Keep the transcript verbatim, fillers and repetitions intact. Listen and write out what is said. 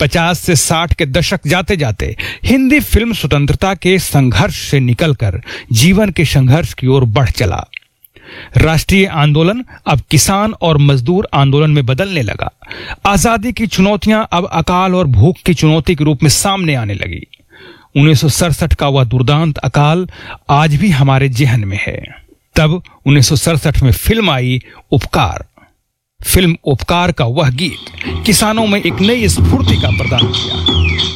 पचास से साठ के दशक जाते जाते हिंदी फिल्म स्वतंत्रता के संघर्ष से निकलकर जीवन के संघर्ष की ओर बढ़ चला। राष्ट्रीय आंदोलन अब किसान और मजदूर आंदोलन में बदलने लगा। आजादी की चुनौतियां अब अकाल और भूख की चुनौती के रूप में सामने आने लगी। उन्नीस सौ सड़सठ का वह दुर्दांत अकाल आज भी हमारे जेहन में है। तब उन्नीस सौ सड़सठ में फिल्म आई उपकार। फिल्म उपकार का वह गीत किसानों में एक नई स्फूर्ति का प्रदान किया।